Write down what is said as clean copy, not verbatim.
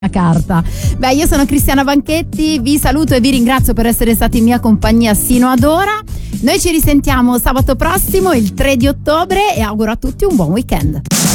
a carta. Beh, io sono Cristiana Banchetti, vi saluto e vi ringrazio per essere stati in mia compagnia sino ad ora. Noi ci risentiamo sabato prossimo, il 3 di ottobre, e auguro a tutti un buon weekend.